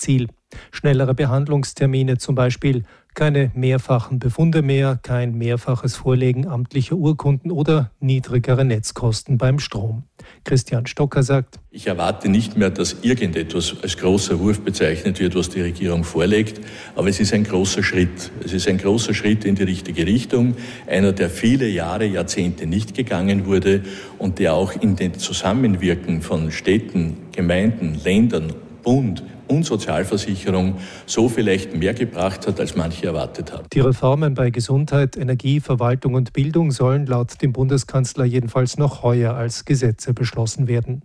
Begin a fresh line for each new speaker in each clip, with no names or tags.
Ziel. Schnellere Behandlungstermine zum Beispiel, keine mehrfachen Befunde mehr, kein mehrfaches Vorlegen amtlicher Urkunden oder niedrigere Netzkosten beim Strom. Christian Stocker sagt:
Ich erwarte nicht mehr, dass irgendetwas als großer Wurf bezeichnet wird, was die Regierung vorlegt, aber es ist ein großer Schritt. Es ist ein großer Schritt in die richtige Richtung, einer, der viele Jahre, Jahrzehnte nicht gegangen wurde und der auch in den Zusammenwirken von Städten, Gemeinden, Ländern, Bund und Sozialversicherung so vielleicht mehr gebracht hat, als manche erwartet haben.
Die Reformen bei Gesundheit, Energie, Verwaltung und Bildung sollen laut dem Bundeskanzler jedenfalls noch heuer als Gesetze beschlossen werden.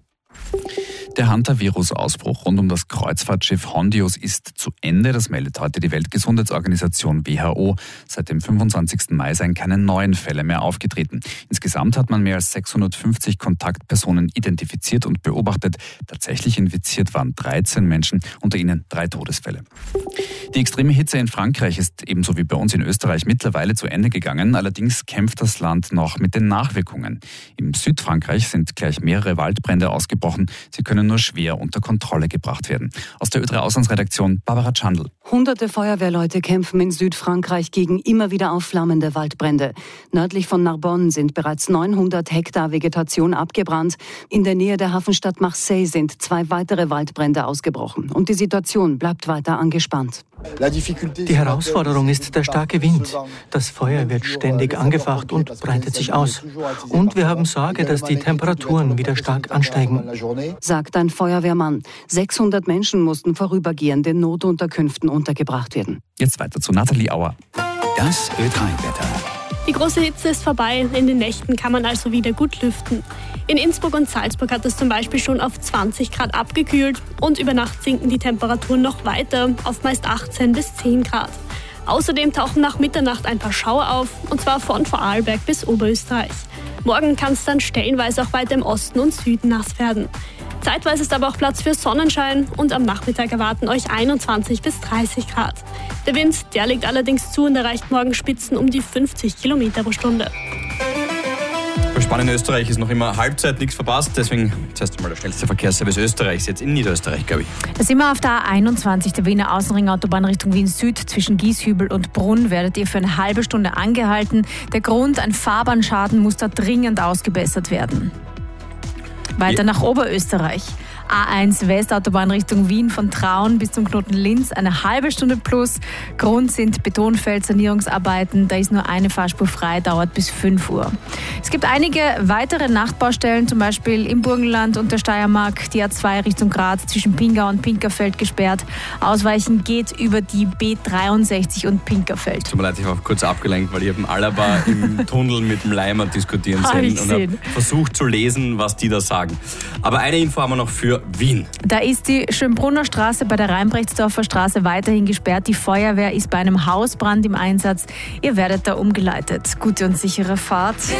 Der Hantavirus-Ausbruch rund um das Kreuzfahrtschiff Hondius ist zu Ende. Das meldet heute die Weltgesundheitsorganisation WHO. Seit dem 25. Mai seien keine neuen Fälle mehr aufgetreten. Insgesamt hat man mehr als 650 Kontaktpersonen identifiziert und beobachtet. Tatsächlich infiziert waren 13 Menschen, unter ihnen 3 Todesfälle. Die extreme Hitze in Frankreich ist ebenso wie bei uns in Österreich mittlerweile zu Ende gegangen. Allerdings kämpft das Land noch mit den Nachwirkungen. Im Südfrankreich sind gleich mehrere Waldbrände ausgebrochen. Sie können nur schwer unter Kontrolle gebracht werden. Aus der Ö3-Auslandsredaktion Barbara Chandl.
Hunderte Feuerwehrleute kämpfen in Südfrankreich gegen immer wieder aufflammende Waldbrände. Nördlich von Narbonne sind bereits 900 Hektar Vegetation abgebrannt. In der Nähe der Hafenstadt Marseille sind 2 weitere Waldbrände ausgebrochen. Und die Situation bleibt weiter angespannt.
Die Herausforderung ist der starke Wind. Das Feuer wird ständig angefacht und breitet sich aus. Und wir haben Sorge, dass die Temperaturen wieder stark ansteigen,
sagt ein Feuerwehrmann. 600 Menschen mussten vorübergehend in Notunterkünften untergebracht werden.
Jetzt weiter zu Nathalie Auer.
Das Ö3-Wetter.
Die große Hitze ist vorbei, in den Nächten kann man also wieder gut lüften. In Innsbruck und Salzburg hat es zum Beispiel schon auf 20 Grad abgekühlt und über Nacht sinken die Temperaturen noch weiter auf meist 18 bis 10 Grad. Außerdem tauchen nach Mitternacht ein paar Schauer auf, und zwar von Vorarlberg bis Oberösterreich. Morgen kann es dann stellenweise auch weiter im Osten und Süden nass werden. Zeitweise ist aber auch Platz für Sonnenschein und am Nachmittag erwarten euch 21 bis 30 Grad. Der Wind, der legt allerdings zu und erreicht morgen Spitzen um die 50 Kilometer pro Stunde.
Bei Spanien in Österreich ist noch immer Halbzeit, nichts verpasst. Deswegen zuerst einmal der schnellste Verkehrsservice Österreichs, jetzt in Niederösterreich, glaube ich.
Da sind wir auf der A21, der Wiener Außenringautobahn Richtung Wien Süd. Zwischen Gieshübel und Brunn werdet ihr für eine halbe Stunde angehalten. Der Grund, ein Fahrbahnschaden, muss da dringend ausgebessert werden. Weiter nach Oberösterreich. A1 Westautobahn Richtung Wien von Traun bis zum Knoten Linz, eine halbe Stunde plus. Grund sind Betonfeldsanierungsarbeiten. Da ist nur eine Fahrspur frei, dauert bis 5 Uhr. Es gibt einige weitere Nachtbaustellen, zum Beispiel im Burgenland und der Steiermark. Die A2 Richtung Graz zwischen Pingau und Pinkerfeld gesperrt. Ausweichen geht über die B63 und Pinkerfeld.
Tut mir leid, ich war kurz abgelenkt, weil ich habe Alaba im Tunnel mit dem Leimer diskutieren sehen und habe versucht zu lesen, was die da sagen. Aber eine Info haben wir noch für Wien.
Da ist die Schönbrunner Straße bei der Rheinbrechtsdorfer Straße weiterhin gesperrt. Die Feuerwehr ist bei einem Hausbrand im Einsatz. Ihr werdet da umgeleitet. Gute und sichere Fahrt.